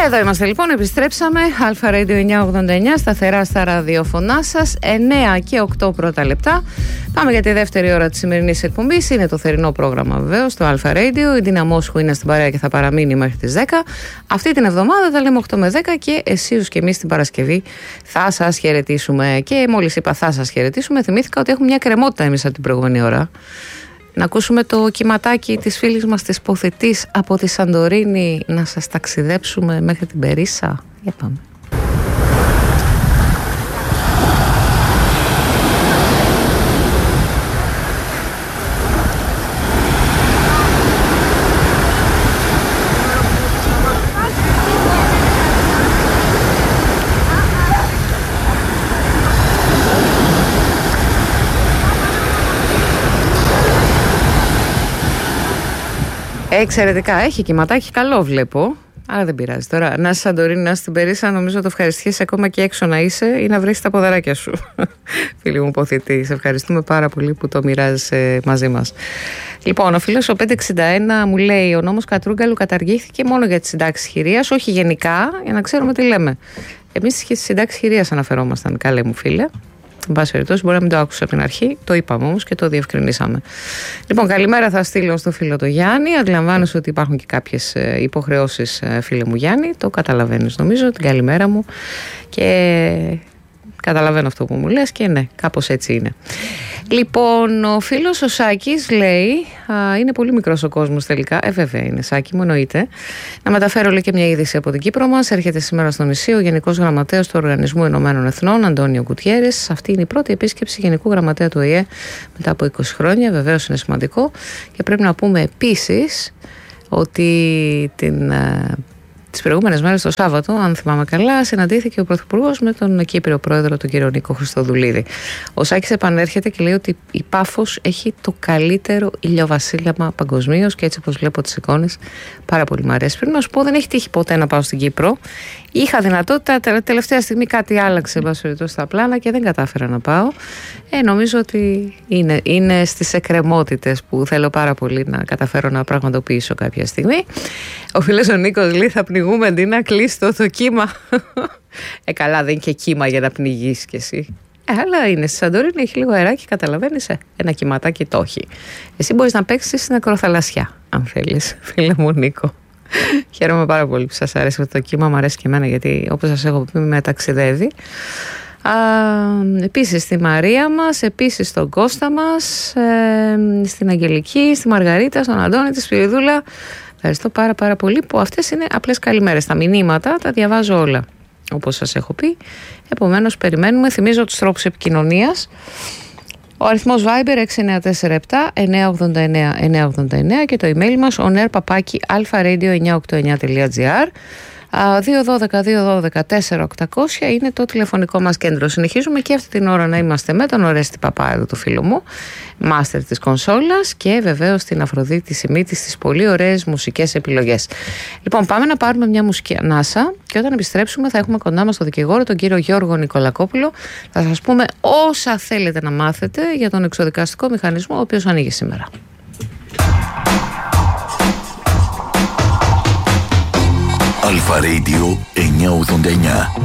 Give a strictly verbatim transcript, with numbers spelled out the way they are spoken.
Εδώ είμαστε λοιπόν, επιστρέψαμε. Αλφα Radio εννιακόσια ογδόντα εννιά, σταθερά στα ραδιοφωνά σας. εννέα και οκτώ πρώτα λεπτά. Πάμε για τη δεύτερη ώρα της σημερινής εκπομπής. Είναι το θερινό πρόγραμμα βεβαίως, το Αλφα Radio. Η Ντίνα Μόσχου είναι στην παρέα και θα παραμείνει μέχρι τις δέκα. Αυτή την εβδομάδα τα λέμε οκτώ με δέκα και εσείς και εμείς την Παρασκευή θα σας χαιρετήσουμε. Και μόλις είπα θα σας χαιρετήσουμε, θυμήθηκα ότι έχουμε μια κρεμότητα εμείς από την προηγούμενη ώρα. Να ακούσουμε το κυματάκι της φίλης μας της Ποθητής από τη Σαντορίνη, να σας ταξιδέψουμε μέχρι την Περίσσα. Για πάμε. Εξαιρετικά, έχει κυματάκι καλό βλέπω. Άρα δεν πειράζει τώρα. Να είσαι Σαντορίνη, να είσαι στην Περίσσα, νομίζω το ευχαριστιέσαι ακόμα και έξω να είσαι ή να βρεις τα ποδαράκια σου. Φίλοι μου Ποθητή, σε ευχαριστούμε πάρα πολύ που το μοιράζεσαι μαζί μας. Λοιπόν, ο φίλος ο πεντακόσια εξήντα ένα μου λέει: ο νόμος Κατρούγκαλου καταργήθηκε μόνο για τις συντάξεις χειρίας, όχι γενικά, για να ξέρουμε τι λέμε. Εμείς στις συντάξεις χειρίας αναφερόμασταν, καλέ μου φίλε. Εν πάση περιπτώσει, μπορεί να μην το άκουσα από την αρχή. Το είπαμε όμως και το διευκρινίσαμε. Λοιπόν, καλημέρα θα στείλω στο φίλο το Γιάννη. Αντιλαμβάνεσαι ότι υπάρχουν και κάποιες υποχρεώσεις, φίλε μου Γιάννη. Το καταλαβαίνεις, νομίζω, την καλημέρα μου. Και καταλαβαίνω αυτό που μου λες και ναι, κάπως έτσι είναι. Λοιπόν, ο φίλος ο Σάκης λέει: α, είναι πολύ μικρός ο κόσμος τελικά. Ε, βέβαια είναι, Σάκη μου, εννοείται. Να μεταφέρω λέει και μια είδηση από την Κύπρο μας. Έρχεται σήμερα στο νησί ο Γενικός Γραμματέας του Οργανισμού Ηνωμένων Εθνών, Αντώνιο Γκουτιέρες. Αυτή είναι η πρώτη επίσκεψη Γενικού Γραμματέα του Ο Η Ε μετά από είκοσι χρόνια. Βεβαίως είναι σημαντικό. Και πρέπει να πούμε επίσης ότι την. Τις προηγούμενες μέρες, το Σάββατο, αν θυμάμαι καλά, συναντήθηκε ο Πρωθυπουργός με τον Κύπριο Πρόεδρο, τον κύριο Νίκο Χριστοδουλίδη. Ο Σάκης επανέρχεται και λέει ότι η Πάφος έχει το καλύτερο ηλιοβασίλεμα παγκοσμίως και έτσι όπως βλέπω τις εικόνες, πάρα πολύ μου αρέσει. Πρέπει να σου πω, δεν έχει τύχει ποτέ να πάω στην Κύπρο. Είχα δυνατότητα, τελευταία στιγμή κάτι άλλαξε στα πλάνα και δεν κατάφερα να πάω. Ε, νομίζω ότι είναι, είναι στις εκκρεμότητες που θέλω πάρα πολύ να καταφέρω να πραγματοποιήσω κάποια στιγμή. Ο φίλος ο Νίκος λέει: θα πνιγούμε αντί να κλείσει το, το κύμα. Ε, καλά, δεν είναι και κύμα για να πνιγείς κι εσύ. Ε, αλλά είναι στη Σαντορίνη, έχει λίγο αεράκι, καταλαβαίνεις. Ε, ένα κυματάκι το έχει. Εσύ μπορείς να παίξεις στην ακροθαλασσιά, αν θέλεις, φίλε μου Νίκο. Χαίρομαι πάρα πολύ που σας αρέσει αυτό το κύμα, μου αρέσει και εμένα γιατί όπως σας έχω πει με ταξιδεύει. Α, επίσης στη Μαρία μας, επίσης στον Κώστα μας, ε, στην Αγγελική, στη Μαργαρίτα, στον Αντώνη, τη Σπυριδούλα. Ευχαριστώ πάρα πάρα πολύ που αυτές είναι απλές καλημέρες. Τα μηνύματα τα διαβάζω όλα όπως σας έχω πει. Επομένως περιμένουμε, θυμίζω τους τρόπους επικοινωνίας. Ο αριθμός Viber έξι εννιά τέσσερα επτά εννιά ογδόντα εννιά εννιά ογδόντα εννιά και το email μας onair παπάκι alpharadio εννιακόσια ογδόντα εννιά τελεία τζι άρ. δύο ένα δύο δύο ένα δύο τέσσερα οκτακόσια είναι το τηλεφωνικό μας κέντρο. Συνεχίζουμε και αυτή την ώρα να είμαστε με τον Ορέστη Παπά, εδώ το φίλο μου, μάστερ της κονσόλας, και βεβαίως την Αφροδίτη Σιμίτη στις πολύ ωραίες μουσικές επιλογές. Λοιπόν, πάμε να πάρουμε μια μουσική ανάσα και όταν επιστρέψουμε θα έχουμε κοντά μας τον δικηγόρο, τον κύριο Γιώργο Νικολακόπουλο. Θα σας πούμε όσα θέλετε να μάθετε για τον εξοδικαστικό μηχανισμό ο οποίος ανοίγει σήμερα. Αλφα Radio εννιακόσια ογδόντα εννιά.